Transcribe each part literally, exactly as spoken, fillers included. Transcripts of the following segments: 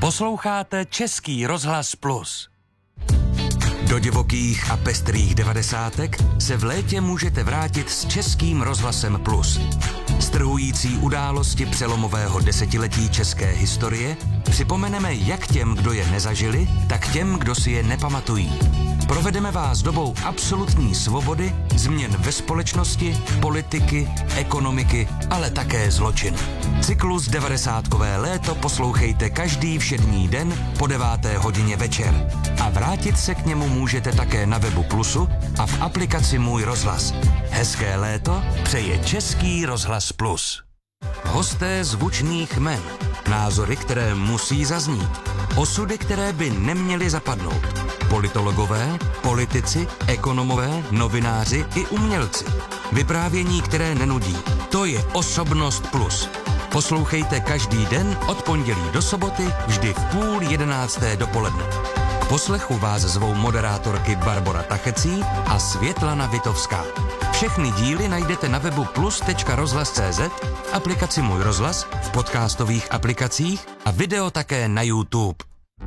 Posloucháte Český rozhlas Plus. Do divokých a pestrých devadesátek se v létě můžete vrátit s Českým rozhlasem Plus. Strhující události přelomového desetiletí české historie připomeneme jak těm, kdo je nezažili, tak těm, kdo si je nepamatují. Provedeme vás dobou absolutní svobody, změn ve společnosti, politiky, ekonomiky, ale také zločin. Cyklus devadesátkové léto poslouchejte každý všední den po deváté hodině večer. A vrátit se k němu můžete také na webu Plusu a v aplikaci Můj rozhlas. Hezké léto přeje Český rozhlas Plus. Hosté zvučných jmen, názory, které musí zaznít, osudy, které by neměly zapadnout. Politologové, politici, ekonomové, novináři i umělci. Vyprávění, které nenudí. To je Osobnost Plus. Poslouchejte každý den od pondělí do soboty vždy v půl jedenácté dopoledne. K poslechu vás zvou moderátorky Barbora Tachecí a Světlana Vitovská. Všechny díly najdete na webu plus tečka rozhlas tečka cé zet, v aplikaci Můj rozhlas, v podcastových aplikacích a video také na YouTube.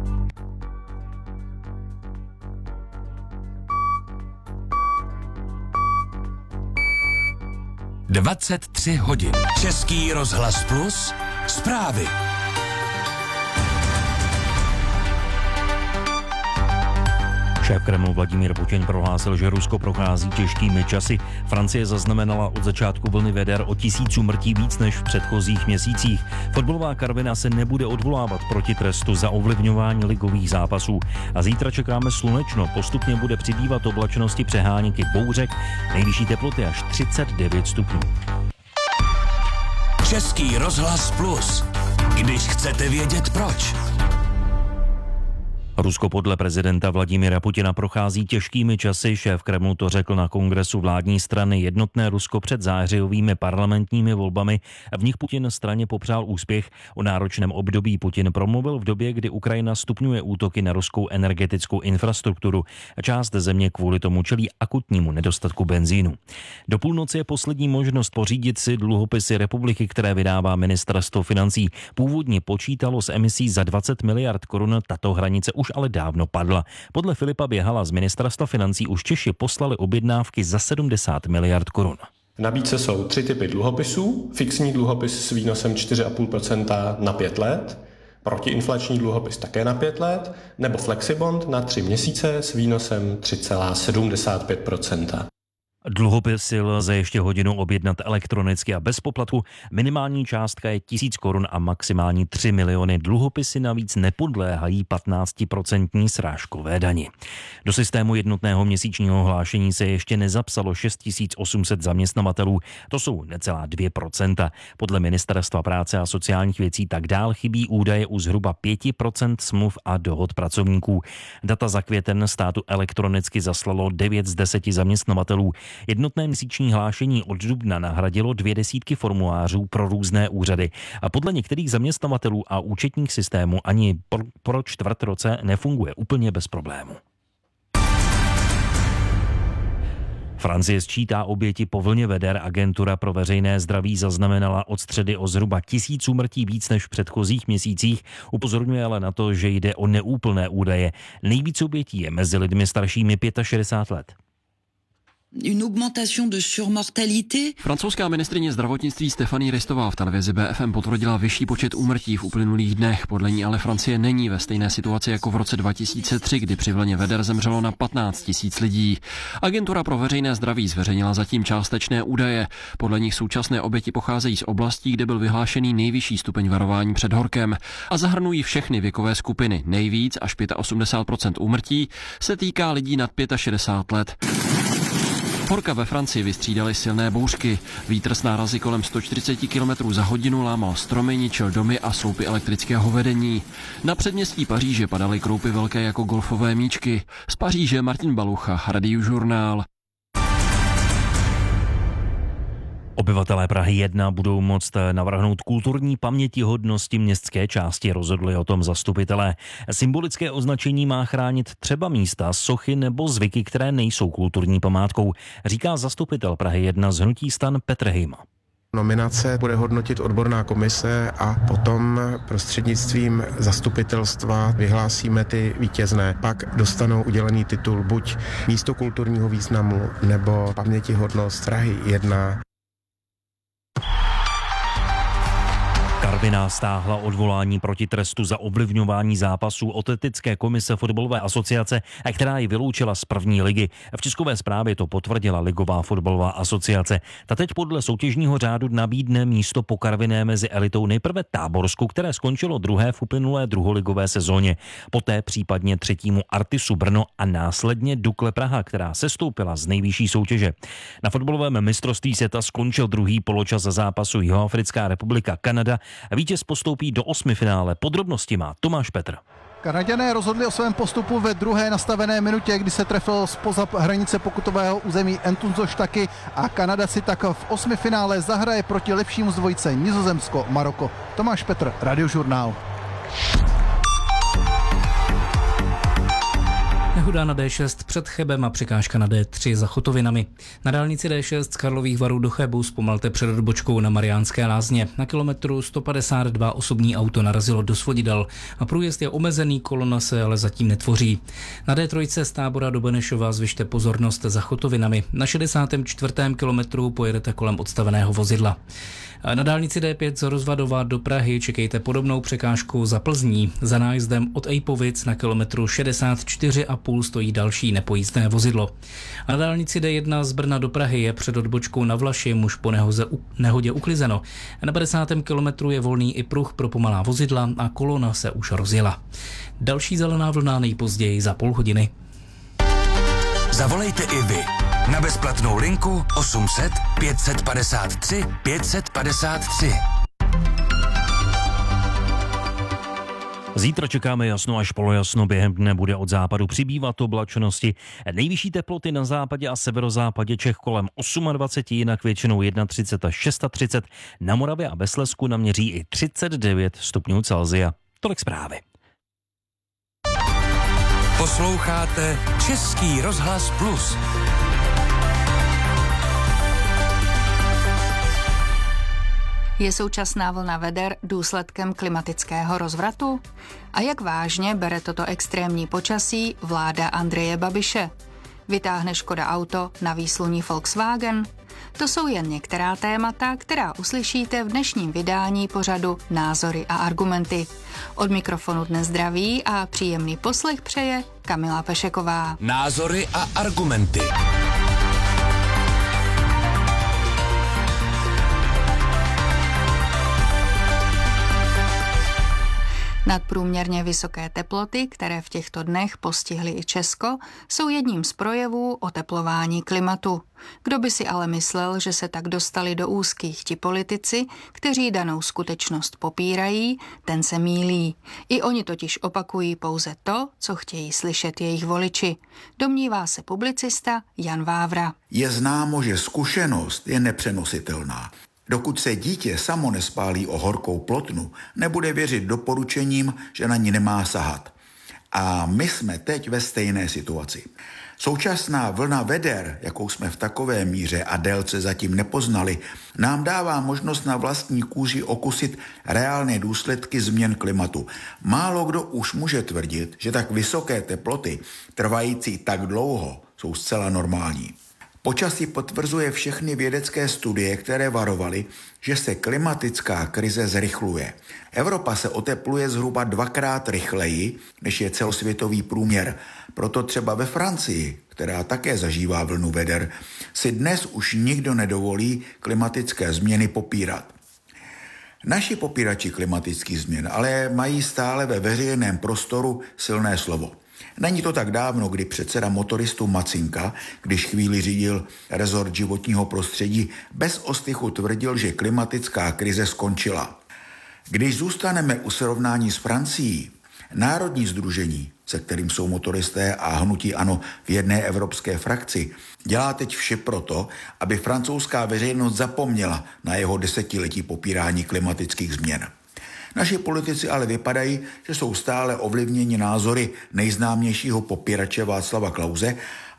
dvacet tři hodin. Český rozhlas Plus. Zprávy. Šéf Kremlu Vladimír Putin prohlásil, že Rusko prochází těžkými časy. Francie zaznamenala od začátku vlny veder o tisíc úmrtí víc než v předchozích měsících. Fotbalová Karviná se nebude odvolávat proti trestu za ovlivňování ligových zápasů. A zítra čekáme slunečno, postupně bude přibývat oblačnosti, přeháněky bouřek, nejvyšší teploty až třicet devět stupňů. Český rozhlas Plus. Když chcete vědět proč. Rusko podle prezidenta Vladimíra Putina prochází těžkými časy. Šéf Kremlu to řekl na kongresu vládní strany Jednotné Rusko před zářijovými parlamentními volbami. V nich Putin straně popřál úspěch. O náročném období Putin promluvil v době, kdy Ukrajina stupňuje útoky na ruskou energetickou infrastrukturu. Část země kvůli tomu čelí akutnímu nedostatku benzínu. Do půlnoci je poslední možnost pořídit si dluhopisy republiky, které vydává ministerstvo financí. Původně počítalo s emisí za dvacet miliard korun, tato hranice už ale dávno padla. Podle Filipa Běhala z ministerstva financí už Češi poslali objednávky za sedmdesát miliard korun. V nabídce jsou tři typy dluhopisů. Fixní dluhopis s výnosem čtyři celá pět procenta na pět let, protiinflační dluhopis také na pět let, nebo flexibond na tři měsíce s výnosem tři celá sedmdesát pět procenta. Dluhopisy lze ještě hodinu objednat elektronicky a bez poplatku. Minimální částka je tisíc korun a maximální tři miliony. Dluhopisy navíc nepodléhají patnáctiprocentní srážkové dani. Do systému jednotného měsíčního hlášení se ještě nezapsalo šest tisíc osm set zaměstnavatelů. To jsou necelá dvě procenta. Podle Ministerstva práce a sociálních věcí tak dál chybí údaje u zhruba pět procent smluv a dohod pracovníků. Data za květen státu elektronicky zaslalo devět z deseti zaměstnavatelů. Jednotné měsíční hlášení od dubna nahradilo dvě desítky formulářů pro různé úřady a podle některých zaměstnavatelů a účetních systémů ani pro, pro čtvrt roce nefunguje úplně bez problému. Francie sčítá oběti po vlně veder. Agentura pro veřejné zdraví zaznamenala od středy o zhruba tisíc úmrtí víc než v předchozích měsících. Upozorňuje ale na to, že jde o neúplné údaje. Nejvíc obětí je mezi lidmi staršími šedesát pět let. Une augmentation de surmortalité. Francouzská ministryně zdravotnictví Stéphanie Ristová v televizi B F M potvrdila vyšší počet úmrtí v uplynulých dnech. Podle ní ale Francie není ve stejné situaci jako v roce dva tisíce tři, kdy při vlně veder zemřelo na patnáct tisíc lidí. Agentura pro veřejné zdraví zveřejnila zatím částečné údaje. Podle nich současné oběti pocházejí z oblastí, kde byl vyhlášený nejvyšší stupeň varování před horkem a zahrnují všechny věkové skupiny. Nejvíc až osmdesát pět procent úmrtí se týká lidí nad šedesát pět let. Horka ve Francii vystřídaly silné bouřky. Vítr s nárazy kolem sto čtyřicet kilometrů za hodinu lámal stromy, ničil domy a sloupy elektrického vedení. Na předměstí Paříže padaly kroupy velké jako golfové míčky. Z Paříže Martin Balucha, Radiožurnál. Obyvatelé Prahy jedna budou moct navrhnout kulturní pamětihodnosti městské části, rozhodli o tom zastupitelé. Symbolické označení má chránit třeba místa, sochy nebo zvyky, které nejsou kulturní památkou, říká zastupitel Prahy jedna z hnutí STAN Petr Hejma. Nominace bude hodnotit odborná komise a potom prostřednictvím zastupitelstva vyhlásíme ty vítězné. Pak dostanou udělený titul buď místo kulturního významu nebo pamětihodnost Prahy jedna. Karviná stáhla odvolání proti trestu za ovlivňování zápasů od etické komise fotbalové asociace, která ji vyloučila z první ligy. V tiskové zprávě to potvrdila ligová fotbalová asociace. Ta teď podle soutěžního řádu nabídne místo po Karviné mezi elitou nejprve Táborsku, které skončilo druhé v uplynulé druholigové sezóně. Poté případně třetímu Artisu Brno a následně Dukle Praha, která sestoupila z nejvyšší soutěže. Na fotbalovém mistrovství světa skončil druhý poločas za zápasu Jihoafrická republika Kanada. Vítěz postoupí do osmifinále. Podrobnosti má Tomáš Petr. Kanaďané rozhodli o svém postupu ve druhé nastavené minutě, kdy se trefil zpoza hranice pokutového území Entunzo Štaky a Kanada si tak v osmifinále zahraje proti lepšímu z dvojice Nizozemsko-Maroko. Tomáš Petr, Radiožurnál. Nehoda na dé šest před Chebem a překážka na dé tři za Chotovinami. Na dálnici dé šest z Karlových Varů do Chebu zpomalte před odbočkou na Mariánské Lázně. Na kilometru sto padesát dva osobní auto narazilo do svodidel a průjezd je omezený, kolona se ale zatím netvoří. Na dé tři z Tábora do Benešova zvyšte pozornost za Chotovinami. Na šedesátém čtvrtém kilometru pojedete kolem odstaveného vozidla. Na dálnici dé pět z Rozvadova do Prahy čekejte podobnou překážku za Plzní. Za nájezdem od Ejpovic na kilometru šedesát čtyři a půl stojí další nepojízdné vozidlo. A na dálnici dé jedna z Brna do Prahy je před odbočkou na Vlaši muž po nehoze, nehodě uklizeno. Na padesátém kilometru je volný i pruh pro pomalá vozidla a kolona se už rozjela. Další zelená vlna nejpozději za půl hodiny. Zavolejte i vy na bezplatnou linku osm set pět set padesát tři pět set padesát tři. Zítra čekáme jasno až polojasno, během dne bude od západu přibývat oblačnosti. Nejvyšší teploty na západě a severozápadě Čech kolem dvacet osm, jinak většinou třicet jedna až třicet šest, na Moravě a ve Slezsku naměří i třicet devět stupňů Celsia. Tolik zprávy. Posloucháte Český rozhlas Plus. Je současná vlna veder důsledkem klimatického rozvratu? A jak vážně bere toto extrémní počasí vláda Andreje Babiše? Vytáhne Škoda auto na výsluní Volkswagen? To jsou jen některá témata, která uslyšíte v dnešním vydání pořadu Názory a argumenty. Od mikrofonu dnes zdraví a příjemný poslech přeje Kamila Pešeková. Názory a argumenty. Nadprůměrně vysoké teploty, které v těchto dnech postihly i Česko, jsou jedním z projevů oteplování klimatu. Kdo by si ale myslel, že se tak dostali do úzkých ti politici, kteří danou skutečnost popírají, ten se mýlí. I oni totiž opakují pouze to, co chtějí slyšet jejich voliči. Domnívá se publicista Jan Vávra. Je známo, že zkušenost je nepřenositelná. Dokud se dítě samo nespálí o horkou plotnu, nebude věřit doporučením, že na ní nemá sahat. A my jsme teď ve stejné situaci. Současná vlna veder, jakou jsme v takové míře a délce zatím nepoznali, nám dává možnost na vlastní kůži okusit reálné důsledky změn klimatu. Málo kdo už může tvrdit, že tak vysoké teploty, trvající tak dlouho, jsou zcela normální. Počasí potvrzuje všechny vědecké studie, které varovaly, že se klimatická krize zrychluje. Evropa se otepluje zhruba dvakrát rychleji, než je celosvětový průměr. Proto třeba ve Francii, která také zažívá vlnu veder, si dnes už nikdo nedovolí klimatické změny popírat. Naši popírači klimatických změn ale mají stále ve veřejném prostoru silné slovo. Není to tak dávno, kdy předseda motoristů Macinka, když chvíli řídil rezort životního prostředí, bez ostychu tvrdil, že klimatická krize skončila. Když zůstaneme u srovnání s Francií, Národní sdružení, se kterým jsou motoristé a hnutí ANO v jedné evropské frakci, dělá teď vše proto, aby francouzská veřejnost zapomněla na jeho desetiletí popírání klimatických změn. Naši politici ale vypadají, že jsou stále ovlivněni názory nejznámějšího popírače Václava Klause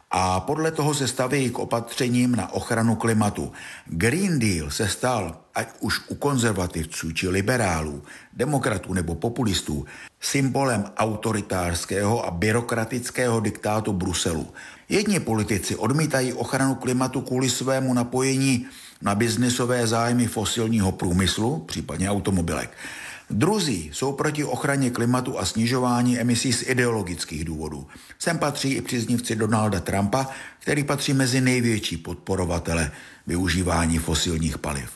A podle toho se staví k opatřením na ochranu klimatu. Green Deal se stal, ať už u konzervativců či liberálů, demokratů nebo populistů, symbolem autoritářského a byrokratického diktátu Bruselu. Jedni politici odmítají ochranu klimatu kvůli svému napojení na biznisové zájmy fosilního průmyslu, případně automobilek. Druzí jsou proti ochraně klimatu a snižování emisí z ideologických důvodů. Sem patří i příznivci Donalda Trumpa, který patří mezi největší podporovatele využívání fosilních paliv.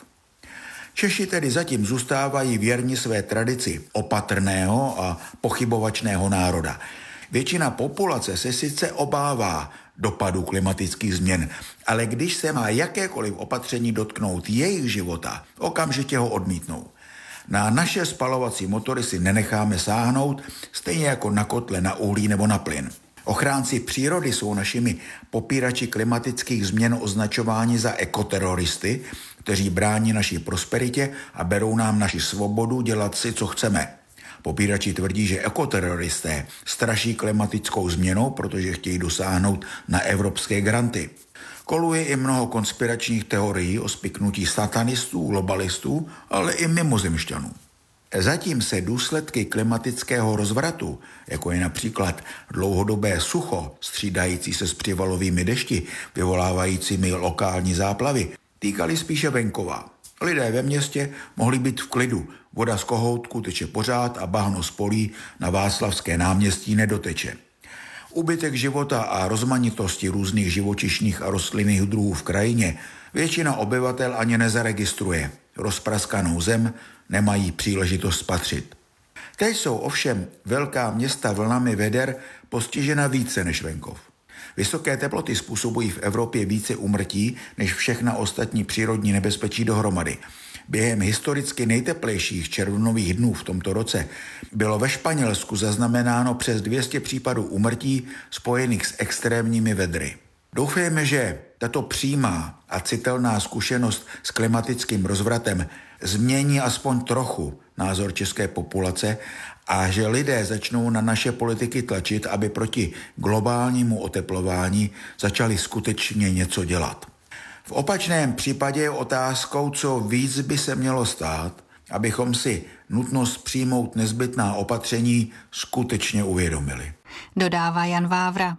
Češi tedy zatím zůstávají věrni své tradici opatrného a pochybovačného národa. Většina populace se sice obává dopadu klimatických změn, ale když se má jakékoliv opatření dotknout jejich života, okamžitě ho odmítnou. Na naše spalovací motory si nenecháme sáhnout, stejně jako na kotle na uhlí nebo na plyn. Ochránci přírody jsou našimi popírači klimatických změn označováni za ekoteroristy, kteří brání naší prosperitě a berou nám naši svobodu dělat si, co chceme. Popírači tvrdí, že ekoteroristé straší klimatickou změnou, protože chtějí dosáhnout na evropské granty. Koluje i mnoho konspiračních teorií o spiknutí satanistů, globalistů, ale i mimozemšťanů. Zatím se důsledky klimatického rozvratu, jako je například dlouhodobé sucho, střídající se s přivalovými dešti, vyvolávajícími lokální záplavy, týkaly spíše venkova. Lidé ve městě mohli být v klidu, voda z kohoutku teče pořád a bahno z polí na Václavské náměstí nedoteče. Úbytek života a rozmanitosti různých živočišných a rostlinných druhů v krajině většina obyvatel ani nezaregistruje. Rozpraskanou zem nemají příležitost spatřit. Teď jsou ovšem velká města vlnami veder postižena více než venkov. Vysoké teploty způsobují v Evropě více úmrtí než všechna ostatní přírodní nebezpečí dohromady. Během historicky nejteplejších červnových dnů v tomto roce bylo ve Španělsku zaznamenáno přes dvě stě případů úmrtí spojených s extrémními vedry. Doufejme, že tato přímá a citelná zkušenost s klimatickým rozvratem změní aspoň trochu názor české populace a že lidé začnou na naše politiky tlačit, aby proti globálnímu oteplování začali skutečně něco dělat. V opačném případě je otázkou, co víc by se mělo stát, abychom si nutnost přijmout nezbytná opatření skutečně uvědomili. Dodává Jan Vávra.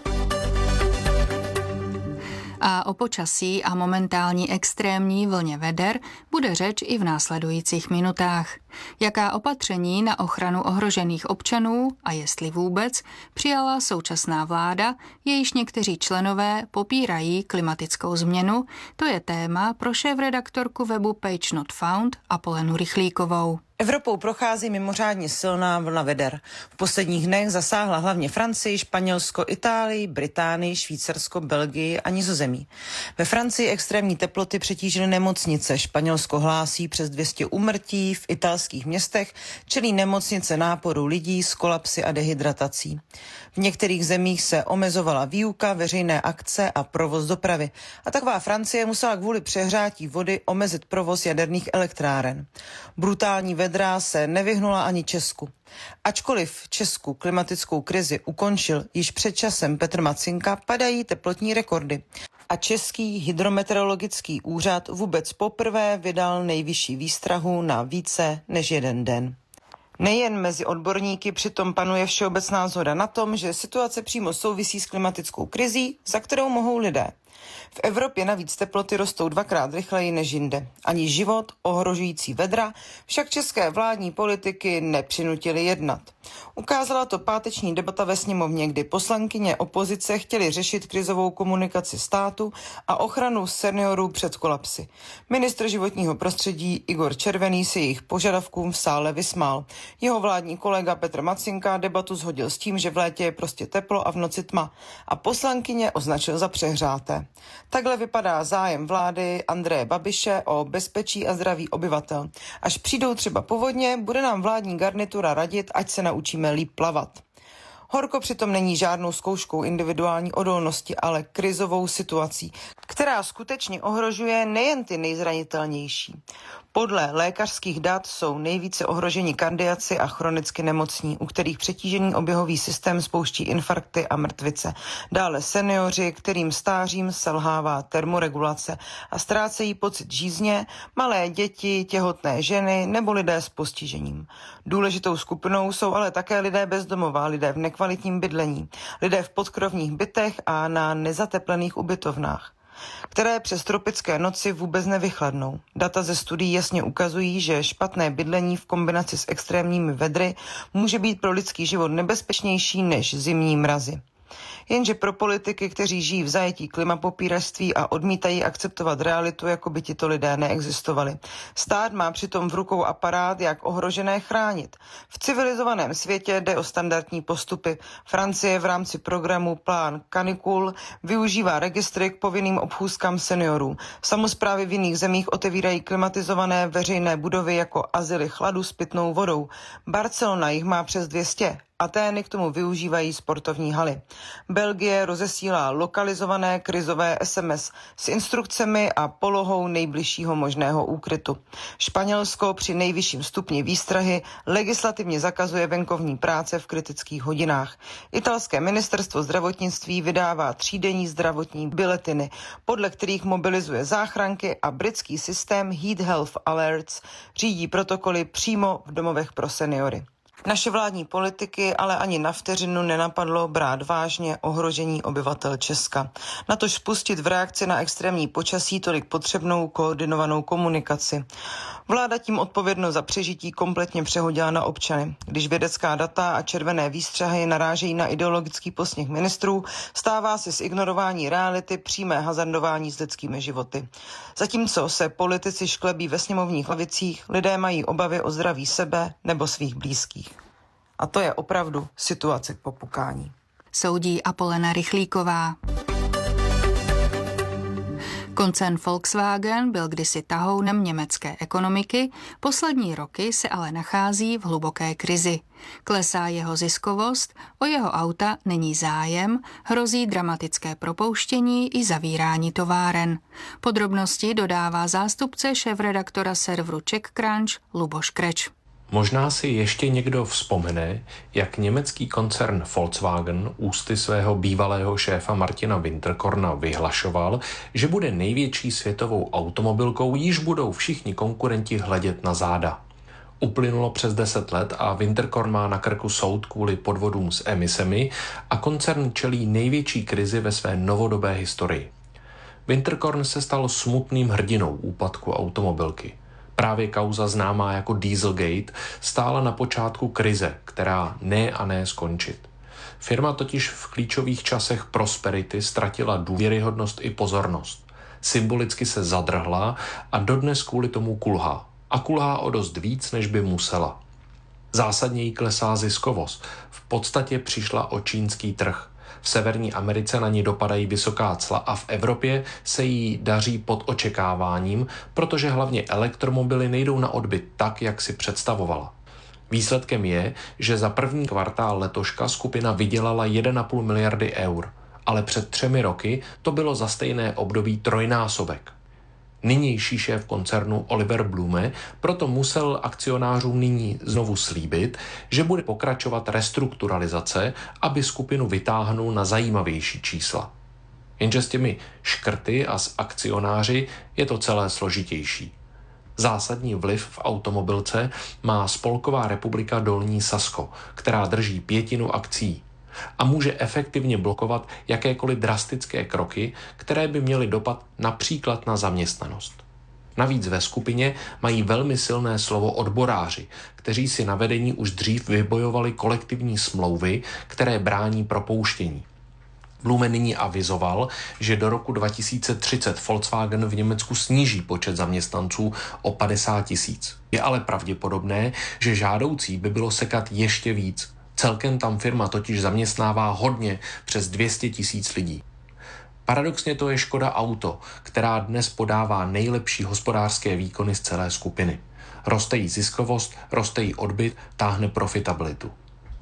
A o počasí a momentální extrémní vlně veder bude řeč i v následujících minutách. Jaká opatření na ochranu ohrožených občanů a jestli vůbec přijala současná vláda, jejíž někteří členové popírají klimatickou změnu, to je téma pro šéfredaktorku webu Page Not Found Apolenu Rychlíkovou. Evropou prochází mimořádně silná vlna veder. V posledních dnech zasáhla hlavně Francii, Španělsko, Itálii, Británii, Švýcarsko, Belgii a Nizozemí. Ve Francii extrémní teploty přetížily nemocnice. Španělsko hlásí přes dvě stě úmrtí, v italských městech čelí nemocnice náporu lidí s kolapsy a dehydratací. V některých zemích se omezovala výuka, veřejné akce a provoz dopravy. A taková Francie musela kvůli přehrátí vody omezit provoz jaderných elektráren. Brutální vedra se nevyhnula ani Česku. Ačkoliv v Česku klimatickou krizi ukončil již před časem Petr Macinka, padají teplotní rekordy. A Český hydrometeorologický úřad vůbec poprvé vydal nejvyšší výstrahu na více než jeden den. Nejen mezi odborníky přitom panuje všeobecná shoda na tom, že situace přímo souvisí s klimatickou krizí, za kterou mohou lidé. V Evropě navíc teploty rostou dvakrát rychleji než jinde. Ani život ohrožující vedra však české vládní politiky nepřinutili jednat. Ukázala to páteční debata ve sněmovně, kdy poslankyně opozice chtěly řešit krizovou komunikaci státu a ochranu seniorů před kolapsy. Ministr životního prostředí Igor Červený se jejich požadavkům v sále vysmál. Jeho vládní kolega Petr Macinka debatu shodil s tím, že v létě je prostě teplo a v noci tma, a poslankyně označil za přehřáté. Takhle vypadá zájem vlády Andreje Babiše o bezpečí a zdraví obyvatel. Až přijdou třeba povodně, bude nám vládní garnitura radit, ať se naučíme líp plavat. Horko přitom není žádnou zkouškou individuální odolnosti, ale krizovou situací, která skutečně ohrožuje nejen ty nejzranitelnější. Podle lékařských dat jsou nejvíce ohroženi kardiaci a chronicky nemocní, u kterých přetížený oběhový systém spouští infarkty a mrtvice. Dále seniori, kterým stářím selhává termoregulace a ztrácejí pocit žízně, malé děti, těhotné ženy nebo lidé s postižením. Důležitou skupinou jsou ale také lidé bezdomová, lidé v nekvalitním bydlení, lidé v podkrovních bytech a na nezateplených ubytovnách, které přes tropické noci vůbec nevychladnou. Data ze studií jasně ukazují, že špatné bydlení v kombinaci s extrémními vedry může být pro lidský život nebezpečnější než zimní mrazy. Jenže pro politiky, kteří žijí v zajetí klimapopíračství a odmítají akceptovat realitu, jako by tito lidé neexistovali. Stát má přitom v rukou aparát, jak ohrožené chránit. V civilizovaném světě jde o standardní postupy. Francie v rámci programu Plán Canicule využívá registry k povinným obchůzkám seniorů. Samosprávy v jiných zemích otevírají klimatizované veřejné budovy jako azyly chladu s pitnou vodou. Barcelona jich má přes dvě stě. Atény k tomu využívají sportovní haly. Belgie rozesílá lokalizované krizové es em es s instrukcemi a polohou nejbližšího možného úkrytu. Španělsko při nejvyšším stupni výstrahy legislativně zakazuje venkovní práce v kritických hodinách. Italské ministerstvo zdravotnictví vydává třídenní zdravotní biletiny, podle kterých mobilizuje záchranky, a britský systém Heat Health Alerts řídí protokoly přímo v domovech pro seniory. Naše vládní politiky ale ani na vteřinu nenapadlo brát vážně ohrožení obyvatel Česka. Natož spustit v reakci na extrémní počasí tolik potřebnou koordinovanou komunikaci. Vláda tím odpovědnost za přežití kompletně přehodila na občany. Když vědecká data a červené výstřahy narážejí na ideologický posměch ministrů, stává se z ignorování reality přímé hazardování s lidskými životy. Zatímco se politici šklebí ve sněmovních lavicích, lidé mají obavy o zdraví sebe nebo svých blízkých. A to je opravdu situace k popukání. Soudí Apolena Rychlíková. Koncern Volkswagen byl kdysi tahounem německé ekonomiky, poslední roky se ale nachází v hluboké krizi. Klesá jeho ziskovost, o jeho auta není zájem, hrozí dramatické propouštění i zavírání továren. Podrobnosti dodává zástupce šéfredaktora serveru CzechCrunch Luboš Kreč. Možná si ještě někdo vzpomene, jak německý koncern Volkswagen ústy svého bývalého šéfa Martina Winterkorna vyhlašoval, že bude největší světovou automobilkou, již budou všichni konkurenti hledět na záda. Uplynulo přes deset let a Winterkorn má na krku soud kvůli podvodům s emisemi a koncern čelí největší krizi ve své novodobé historii. Winterkorn se stal smutným hrdinou úpadku automobilky. Právě kauza známá jako Dieselgate stála na počátku krize, která ne a ne skončit. Firma totiž v klíčových časech prosperity ztratila důvěryhodnost i pozornost. Symbolicky se zadrhla a dodnes kvůli tomu kulhá. A kulhá o dost víc, než by musela. Zásadně jí klesá ziskovost. V podstatě přišla o čínský trh. V Severní Americe na ní dopadají vysoká cla a v Evropě se jí daří pod očekáváním, protože hlavně elektromobily nejdou na odbyt tak, jak si představovala. Výsledkem je, že za první kvartál letoška skupina vydělala jedna celá pět miliardy eur, ale před třemi roky to bylo za stejné období trojnásobek. Nynější šéf koncernu Oliver Blume proto musel akcionářům nyní znovu slíbit, že bude pokračovat restrukturalizace, aby skupinu vytáhnul na zajímavější čísla. Jenže s těmi škrty a s akcionáři je to celé složitější. Zásadní vliv v automobilce má Spolková republika Dolní Sasko, která drží pětinu akcií a může efektivně blokovat jakékoliv drastické kroky, které by měly dopad například na zaměstnanost. Navíc ve skupině mají velmi silné slovo odboráři, kteří si na vedení už dřív vybojovali kolektivní smlouvy, které brání propouštění. Blume nyní avizoval, že do roku dva tisíce třicet Volkswagen v Německu sníží počet zaměstnanců o padesát tisíc. Je ale pravděpodobné, že žádoucí by bylo sekat ještě víc. Celkem tam firma totiž zaměstnává hodně přes dvě stě tisíc lidí. Paradoxně to je Škoda Auto, která dnes podává nejlepší hospodářské výkony z celé skupiny. Roste jí ziskovost, roste jí odbyt, táhne profitabilitu.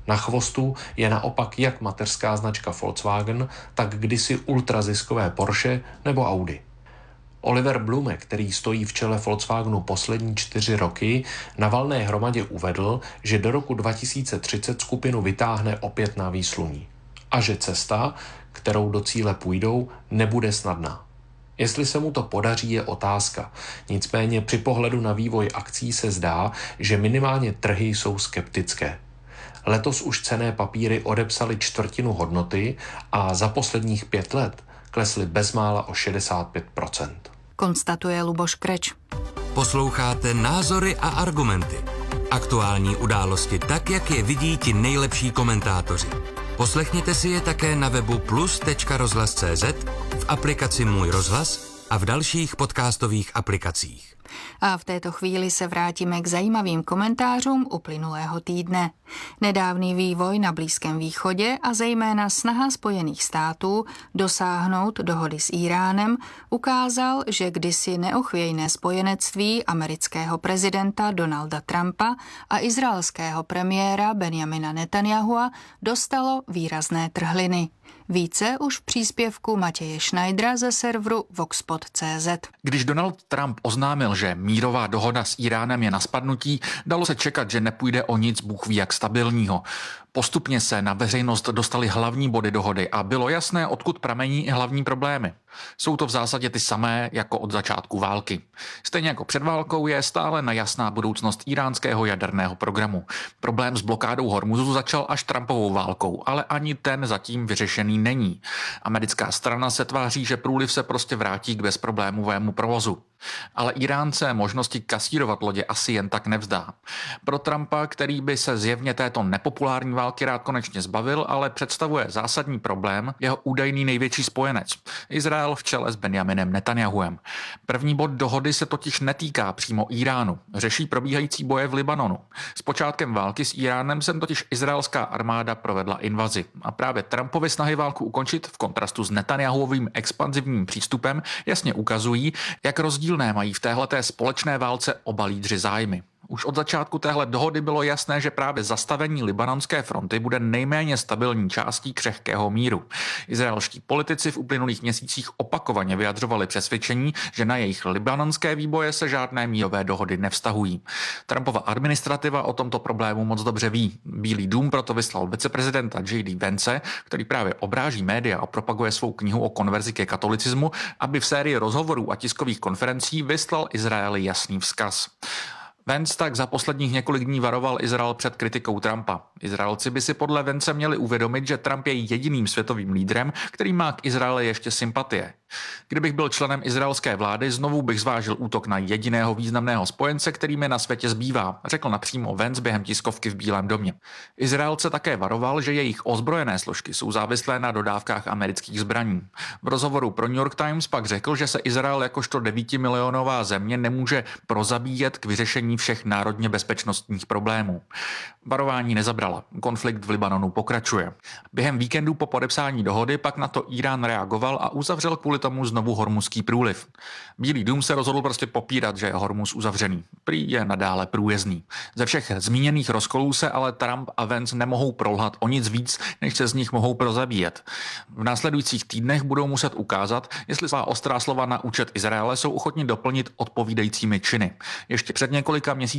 Na chvostu je naopak jak mateřská značka Volkswagen, tak kdysi ultraziskové Porsche nebo Audi. Oliver Blume, který stojí v čele Volkswagenu poslední čtyři roky, na valné hromadě uvedl, že do roku dva tisíce třicet skupinu vytáhne opět na výsluní. A že cesta, kterou do cíle půjdou, nebude snadná. Jestli se mu to podaří, je otázka. Nicméně při pohledu na vývoj akcí se zdá, že minimálně trhy jsou skeptické. Letos už cenné papíry odepsaly čtvrtinu hodnoty a za posledních pět let klesly bezmála o šedesát pět procent. Konstatuje Luboš Kreč. Posloucháte Názory a argumenty. Aktuální události tak, jak je vidí ti nejlepší komentátoři. Poslechněte si je také na webu plus tečka rozhlas tečka cé zet, v aplikaci Můj rozhlas a v dalších podcastových aplikacích. A v této chvíli se vrátíme k zajímavým komentářům uplynulého týdne. Nedávný vývoj na Blízkém východě a zejména snaha Spojených států dosáhnout dohody s Íránem ukázal, že kdysi neochvějné spojenectví amerického prezidenta Donalda Trumpa a izraelského premiéra Benjamina Netanyahua dostalo výrazné trhliny. Více už v příspěvku Matěje Schneidera ze serveru voxpod tečka cé zet. Když Donald Trump oznámil, že mírová dohoda s Íránem je na spadnutí, dalo se čekat, že nepůjde o nic bůh ví jak stabilního. Postupně se na veřejnost dostaly hlavní body dohody a bylo jasné, odkud pramení i hlavní problémy. Jsou to v zásadě ty samé jako od začátku války. Stejně jako před válkou je stále nejasná budoucnost iránského jaderného programu. Problém s blokádou Hormuzu začal až Trumpovou válkou, ale ani ten zatím vyřešený není. Americká strana se tváří, že průliv se prostě vrátí k bezproblémovému provozu. Ale Iránce možnosti kasírovat lodě asi jen tak nevzdá. Pro Trumpa, který by se zjevně této nepopulární války rád konečně zbavil, ale představuje zásadní problém jeho údajný největší spojenec, Izrael v čele s Benjaminem Netanyahuem. První bod dohody se totiž netýká přímo Íránu, řeší probíhající boje v Libanonu. S počátkem války s Íránem sem totiž izraelská armáda provedla invazi a právě Trumpovy snahy válku ukončit v kontrastu s Netanyahuovým expanzivním přístupem jasně ukazují, jak rozdílné mají v téhleté společné válce oba lídři zájmy. Už od začátku téhle dohody bylo jasné, že právě zastavení libanonské fronty bude nejméně stabilní částí křehkého míru. Izraelští politici v uplynulých měsících opakovaně vyjadřovali přesvědčení, že na jejich libanonské výboje se žádné mírové dohody nevztahují. Trumpova administrativa o tomto problému moc dobře ví. Bílý dům proto vyslal viceprezidenta J D Vance, který právě obráží média a propaguje svou knihu o konverzi ke katolicismu, aby v sérii rozhovorů a tiskových konferencí vyslal Izraeli jasný vzkaz. Vance tak za posledních několik dní varoval Izrael před kritikou Trumpa. Izraelci by si podle Vance měli uvědomit, že Trump je jediným světovým lídrem, který má k Izraeli ještě sympatie. Kdybych byl členem izraelské vlády, znovu bych zvážil útok na jediného významného spojence, který mi na světě zbývá, řekl napřímo Vance během tiskovky v Bílém domě. Izraelce také varoval, že jejich ozbrojené složky jsou závislé na dodávkách amerických zbraní. V rozhovoru pro New York Times pak řekl, že se Izrael jakožto devítimilionová země nemůže prozabíjet k vyřešení všech národně bezpečnostních problémů. Varování nezabrala. Konflikt v Libanonu pokračuje. Během víkendu po podepsání dohody pak na to Írán reagoval a uzavřel kvůli tomu znovu Hormuzský průliv. Bílý dům se rozhodl prostě popírat, že je Hormuz uzavřený. Prý je nadále průjezdný. Ze všech zmíněných rozkolů se ale Trump a Vance nemohou prolhat o nic víc, než se z nich mohou prozabíjet. V následujících týdnech budou muset ukázat, jestli svá ostrá slova na účet Izraele jsou ochotni doplnit odpovídajícími činy. Ještě před několika měsíci